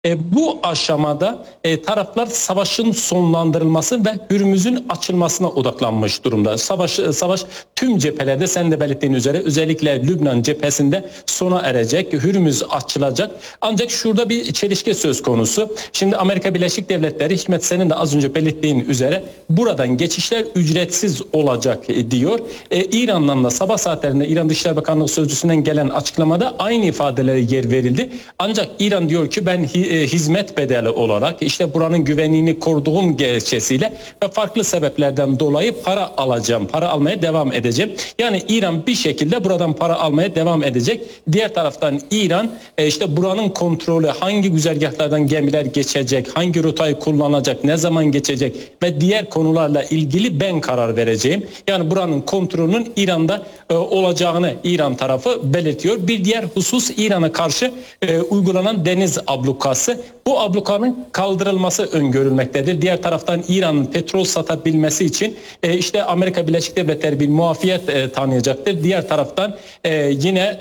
Bu aşamada taraflar savaşın sonlandırılması ve Hürmüz'ün açılmasına odaklanmış durumda. Savaş tüm cephelerde, sen de belirttiğin üzere, özellikle Lübnan cephesinde sona erecek. Hürmüz açılacak. Ancak şurada bir çelişki söz konusu. Şimdi Amerika Birleşik Devletleri, Hikmet senin de az önce belirttiğin üzere, buradan geçişler ücretsiz olacak diyor. İran'dan da sabah saatlerinde İran Dışişleri Bakanlığı Sözcüsü'nden gelen açıklamada aynı ifadelere yer verildi. Ancak İran diyor ki ben hizmet bedeli olarak işte buranın güvenliğini koruduğum gerekçesiyle ve farklı sebeplerden dolayı para alacağım. Para almaya devam edeceğim. Yani İran bir şekilde buradan para almaya devam edecek. Diğer taraftan İran işte buranın kontrolü, hangi güzergahlardan gemiler geçecek, hangi rotayı kullanacak, ne zaman geçecek ve diğer konularla ilgili ben karar vereceğim. Yani buranın kontrolünün İran'da olacağını İran tarafı belirtiyor. Bir diğer husus İran'a karşı uygulanan deniz ablukası. Bu ablukanın kaldırılması öngörülmektedir. Diğer taraftan İran'ın petrol satabilmesi için işte Amerika Birleşik Devletleri bir muafiyet tanıyacaktır. Diğer taraftan yine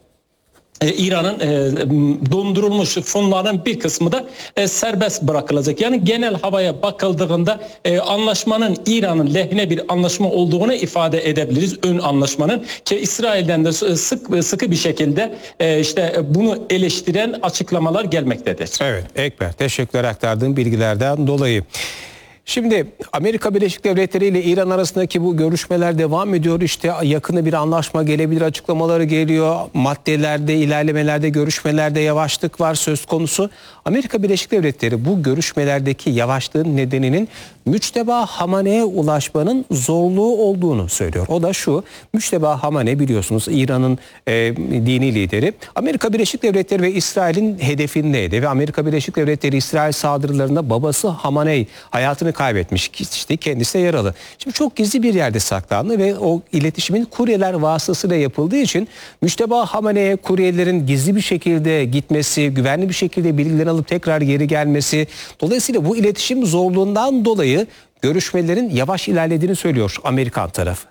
İran'ın dondurulmuş fonların bir kısmı da serbest bırakılacak. Yani genel havaya bakıldığında anlaşmanın İran'ın lehine bir anlaşma olduğunu ifade edebiliriz. Ön anlaşmanın ki İsrail'den de sıkı bir şekilde işte bunu eleştiren açıklamalar gelmektedir. Evet Ekber, teşekkürler aktardığın bilgilerden dolayı. Şimdi Amerika Birleşik Devletleri ile İran arasındaki bu görüşmeler devam ediyor. İşte yakında bir anlaşma gelebilir açıklamaları geliyor. Maddelerde, ilerlemelerde, görüşmelerde yavaşlık var söz konusu. Amerika Birleşik Devletleri bu görüşmelerdeki yavaşlığın nedeninin Müçteba Hamane'ye ulaşmanın zorluğu olduğunu söylüyor. O da şu: Müçteba Hamane biliyorsunuz İran'ın dini lideri. Amerika Birleşik Devletleri ve İsrail'in hedefindeydi ve Amerika Birleşik Devletleri İsrail saldırılarında babası Hamaney hayatını kaybetmişti. Kendisi de yaralı. Şimdi çok gizli bir yerde saklandı ve o iletişimin kuryeler vasıtasıyla yapıldığı için Müçteba Hamane'ye kuryelerin gizli bir şekilde gitmesi, güvenli bir şekilde bilgilerini alıp tekrar geri gelmesi, dolayısıyla bu iletişim zorluğundan dolayı görüşmelerin yavaş ilerlediğini söylüyor Amerikan tarafı.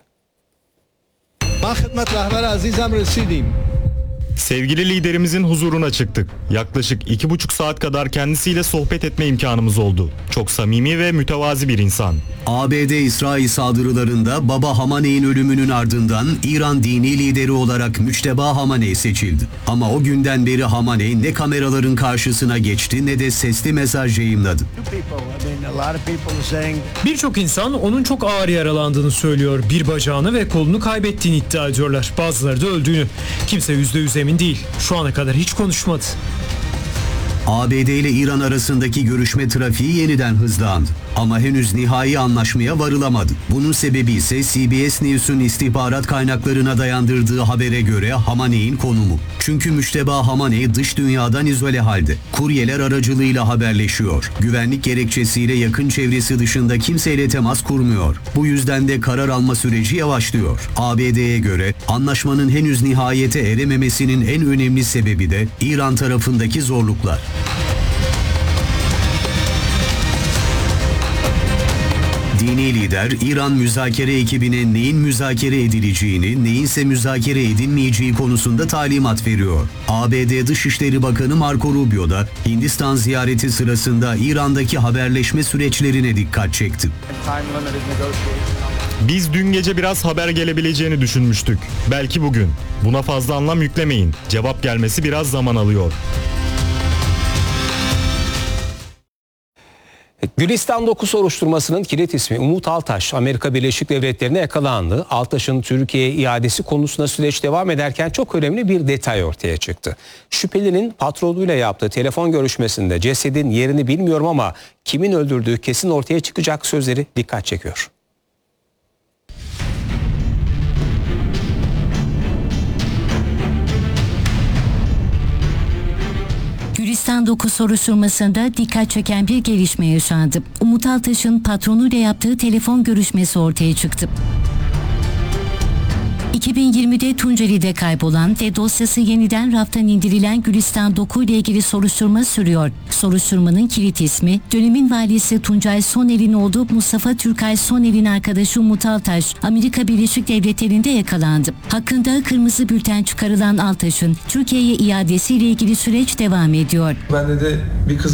Sevgili liderimizin huzuruna çıktık. Yaklaşık 2,5 saat kadar kendisiyle sohbet etme imkanımız oldu. Çok samimi ve mütevazi bir insan. ABD-İsrail saldırılarında Baba Hamaney'in ölümünün ardından İran dini lideri olarak Müçteba Hamaney seçildi. Ama o günden beri Hamaney ne kameraların karşısına geçti ne de sesli mesaj yayımladı. Birçok insan onun çok ağır yaralandığını söylüyor. Bir bacağını ve kolunu kaybettiğini iddia ediyorlar. Bazıları da öldüğünü. Kimse %100 emin değil. Şu ana kadar hiç konuşmadı. ABD ile İran arasındaki görüşme trafiği yeniden hızlandı. Ama henüz nihai anlaşmaya varılamadı. Bunun sebebi ise CBS News'un istihbarat kaynaklarına dayandırdığı habere göre Hamaney'in konumu. Çünkü Müçteba Hamaney dış dünyadan izole halde. Kuryeler aracılığıyla haberleşiyor. Güvenlik gerekçesiyle yakın çevresi dışında kimseyle temas kurmuyor. Bu yüzden de karar alma süreci yavaşlıyor. ABD'ye göre anlaşmanın henüz nihayete erememesinin en önemli sebebi de İran tarafındaki zorluklar. Dini lider, İran müzakere ekibine neyin müzakere edileceğini, neyinse müzakere edilmeyeceği konusunda talimat veriyor. ABD Dışişleri Bakanı Marco Rubio da Hindistan ziyareti sırasında İran'daki haberleşme süreçlerine dikkat çekti. Biz dün gece biraz haber gelebileceğini düşünmüştük. Belki bugün. Buna fazla anlam yüklemeyin. Cevap gelmesi biraz zaman alıyor. Gülistan 9 soruşturmasının kilit ismi Umut Altaş, Amerika Birleşik Devletleri'ne yakalandı. Altaş'ın Türkiye'ye iadesi konusunda süreç devam ederken çok önemli bir detay ortaya çıktı. Şüphelinin patronuyla yaptığı telefon görüşmesinde cesedin yerini bilmiyorum ama kimin öldürdüğü kesin ortaya çıkacak sözleri dikkat çekiyor. Gülistan 9 soruşturmasında dikkat çeken bir gelişme yaşandı. Umut Altaş'ın patronuyla yaptığı telefon görüşmesi ortaya çıktı. 2020'de Tunceli'de kaybolan ve dosyası yeniden raftan indirilen Gülistan Doku ile ilgili soruşturma sürüyor. Soruşturmanın kilit ismi, dönemin valisi Tuncay Soner'in oğlu Mustafa Türkay Soner'in arkadaşı Umut Altaş, Amerika Birleşik Devletleri'nde yakalandı. Hakkında kırmızı bülten çıkarılan Altaş'ın Türkiye'ye iadesiyle ilgili süreç devam ediyor. Bende de bir kız